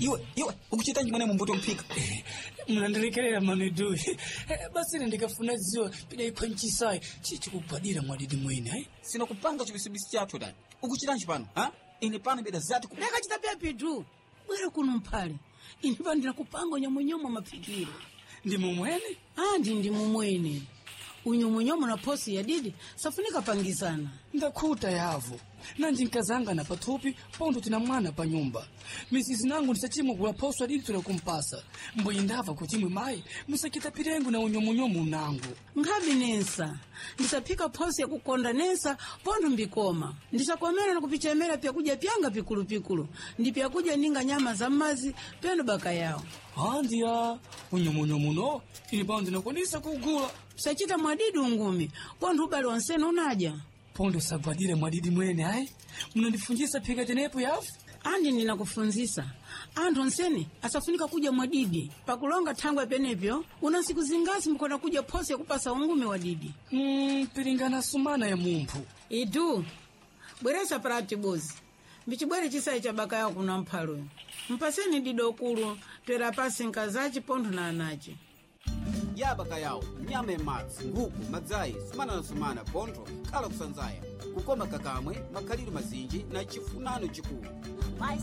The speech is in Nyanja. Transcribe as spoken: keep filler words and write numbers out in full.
iwe iwe ukuchita njimene mumbuto mpika mnandirekerera manedu basi ndikafuna ziwa pida ikwanchisayi chichikugwadira mwadidi mwene hai sina kupanga chibisibisi chathu dani ukuchita njipano ha ine pano beda zati ku neka chita pepi tu bwera kuno mphale ine pano ndinakupanga nyamonyamo mapikiro ndi mumwene ah ndi ndi mumwene unyumunyomo na posi ya didi safunika pangizana ndakhuta yavo nanji nkazanga na pathupi pondo tina mwana pa nyumba misisi nangu ndisachimwe kula poso adidi tula kumpasa mboyi ndava kuchimwe mai musakita pirengu na unyomunyomu nangu nkhabi nensa ndisaphika posi ya kukonda nensa pondo mbikoma ndisakomera na kupichemera pya kuja pyanga pikulu pikulu ndi pya kuja ninga nyama za mazi pendo baka yao handiya unyomunyomu no ini pano ndinakwanisa kugula sachita mwadidi ungumi pondo ubali wansena unaja pondo sagwadire mwadidi mwene hai mnandifunjisa phika tenepo yafu andi ninakufunzisa anthu nsene asafunika kuja mwadidi pakulonga thangwe penepyo una siku zingasi mkona kuja posi ya kupasa ungumi wa didi mm, piringana sumana ya mumphu idu bweresa parati bozi mbichibwere chisayi cha baka yao kuna mphalo mpaseni dido kulu twera pasi nkazachi pondo na anachi ya baka yao nyama ematsi nguku madzayi sumana na sumana pontho kala kusanzaya kukoma kakamwe makhaliro mazinji na chifunano chikulu Mas